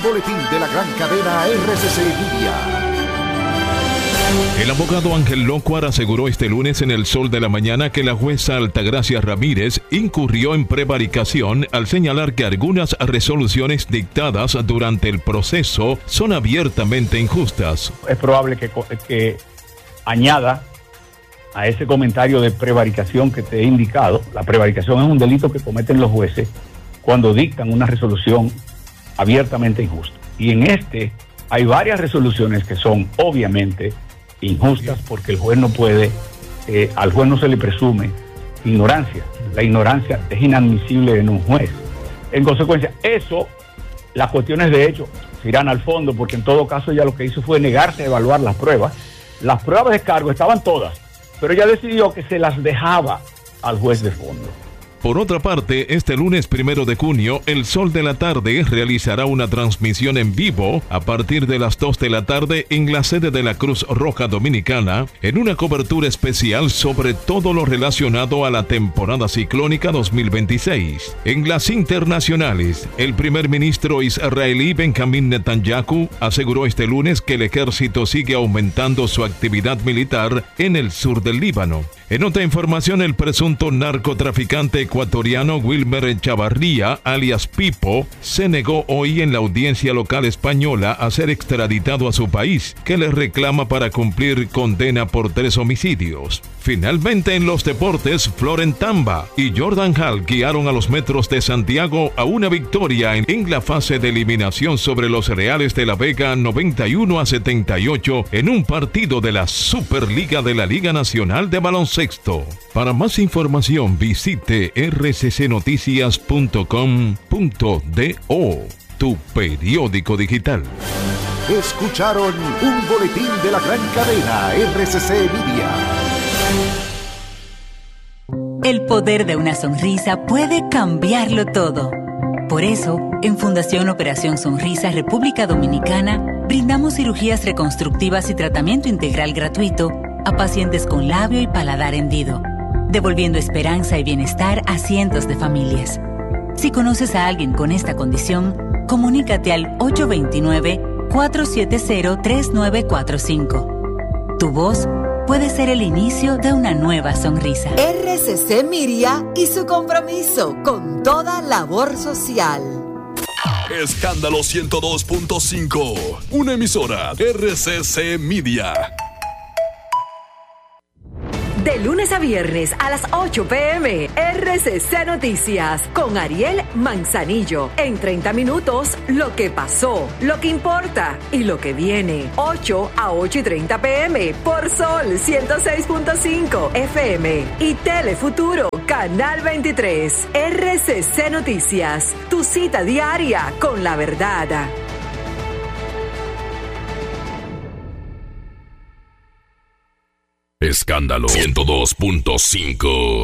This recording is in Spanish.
Boletín de la gran cadena RCC Media. El abogado Ángel Locuar aseguró este lunes en El Sol de la Mañana que la jueza Altagracia Ramírez incurrió en prevaricación al señalar que algunas resoluciones dictadas durante el proceso son abiertamente injustas. Es probable que añada a ese comentario de prevaricación que te he indicado. La prevaricación es un delito que cometen los jueces cuando dictan una resolución abiertamente injusta. Y en este hay varias resoluciones que son obviamente injustas porque el juez no puede, al juez no se le presume ignorancia. La ignorancia es inadmisible en un juez. En consecuencia, las cuestiones de hecho se irán al fondo, porque en todo caso ella lo que hizo fue negarse a evaluar las pruebas. Las pruebas de cargo estaban todas, pero ella decidió que se las dejaba al juez de fondo. Por otra parte, este lunes 1 de junio, El Sol de la Tarde realizará una transmisión en vivo a partir de las 2 de la tarde en la sede de la Cruz Roja Dominicana, en una cobertura especial sobre todo lo relacionado a la temporada ciclónica 2026. En las internacionales, el primer ministro israelí Benjamín Netanyahu aseguró este lunes que el ejército sigue aumentando su actividad militar en el sur del Líbano. En otra información, el presunto narcotraficante ecuatoriano Wilmer Chavarría, alias Pipo, se negó hoy en la audiencia local española a ser extraditado a su país, que le reclama para cumplir condena por 3 homicidios. Finalmente, en los deportes, Florentamba y Jordan Hall guiaron a los Metros de Santiago a una victoria en la fase de eliminación sobre los Reales de la Vega 91-78 en un partido de la Superliga de la Liga Nacional de Baloncesto. Para más información visite rccnoticias.com.do, tu periódico digital. Escucharon un boletín de la gran cadena RCC Media. El poder de una sonrisa puede cambiarlo todo. Por eso, en Fundación Operación Sonrisa República Dominicana, brindamos cirugías reconstructivas y tratamiento integral gratuito a pacientes con labio y paladar hendido, devolviendo esperanza y bienestar a cientos de familias. Si conoces a alguien con esta condición, comunícate al 829-470-3945. Tu voz puede ser el inicio de una nueva sonrisa. RCC Miria y su compromiso con toda labor social. Escándalo 102.5, una emisora RCC Media. De lunes a viernes a las 8 p.m. RCC Noticias con Ariel Manzanillo. En 30 minutos, lo que pasó, lo que importa y lo que viene. 8 a 8:30 p.m. por Sol 106.5 FM y Telefuturo Canal 23. RCC Noticias, tu cita diaria con la verdad. Escándalo 102.5.